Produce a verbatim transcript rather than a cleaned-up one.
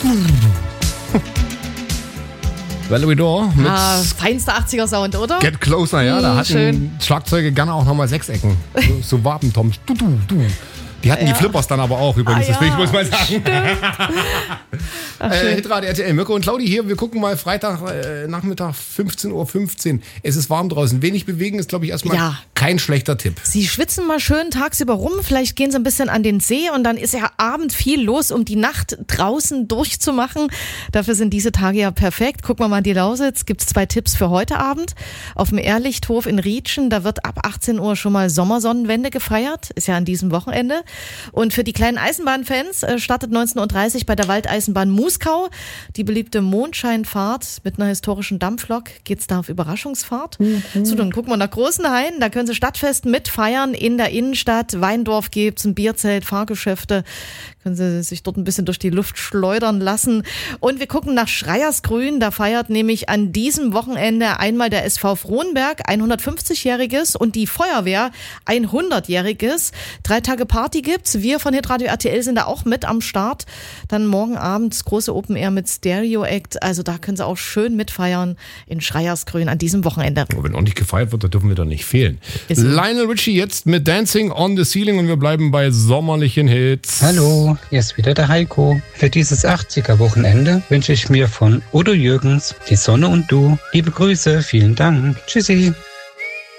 Valerie Dore mit Ah, feinster achtziger-Sound, oder? Get Closer, ja. Da Hm, hatten schön. Schlagzeuge gerne auch nochmal Sechsecken. So, so Wabentoms. Du, du, du. Die hatten Ja. die Flippers dann aber auch übrigens, Ah, das will ich ja, bloß mal sagen. Ach, Äh, schön. Hitradio R T L, Mirko und Claudi hier. Wir gucken mal Freitag äh, Nachmittag fünfzehn Uhr fünfzehn. Es ist warm draußen. Wenig bewegen ist, glaube ich, erstmal Ja. kein schlechter Tipp. Sie schwitzen mal schön tagsüber rum, vielleicht gehen sie ein bisschen an den See und dann ist ja abends viel los, um die Nacht draußen durchzumachen. Dafür sind diese Tage ja perfekt. Gucken wir mal in die Lausitz. Gibt es zwei Tipps für heute Abend. Auf dem Ehrlichthof in Rietschen, da wird ab achtzehn Uhr schon mal Sommersonnenwende gefeiert. Ist ja an diesem Wochenende. Und für die kleinen Eisenbahnfans äh, startet neunzehn Uhr dreißig bei der Waldeisenbahn Muskau die beliebte Mondscheinfahrt mit einer historischen Dampflok. Geht's da auf Überraschungsfahrt? Mhm. So, dann gucken wir nach Großenhain. Da können Sie Stadtfest mitfeiern in der Innenstadt. Weindorf gibt's, ein Bierzelt, Fahrgeschäfte. Können Sie sich dort ein bisschen durch die Luft schleudern lassen. Und wir gucken nach Schreiersgrün. Da feiert nämlich an diesem Wochenende einmal der S V Frohnberg ein hundertfünfzigjähriges und die Feuerwehr ein hundertjähriges. Drei Tage Party gibt's. Wir von Hitradio R T L sind da auch mit am Start. Dann morgen Abend das große Open Air mit Stereo Act. Also da können Sie auch schön mitfeiern in Schreiersgrün an diesem Wochenende. Aber wenn ordentlich gefeiert wird, da dürfen wir doch nicht fehlen. Ist so. Lionel Richie jetzt mit Dancing on the Ceiling und wir bleiben bei sommerlichen Hits. Hallo, hier ist wieder der Heiko. Für dieses achtziger-Wochenende wünsche ich mir von Udo Jürgens Die Sonne und du. Liebe Grüße, vielen Dank. Tschüssi.